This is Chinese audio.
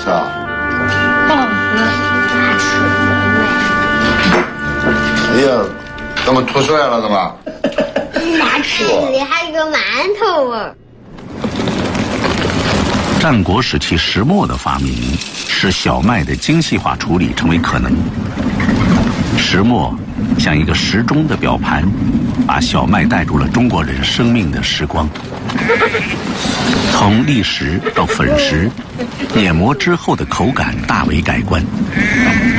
吃啊？ 不好吃，难吃哎呀，怎么吐出来了？怎么？ 难吃，里还有个馒头味儿。 战国时期石磨的发明，使小麦的精细化处理成为可能。石磨像一个时钟的表盘，把小麦带入了中国人生命的时光。从砾石到粉石，碾磨之后的口感大为改观。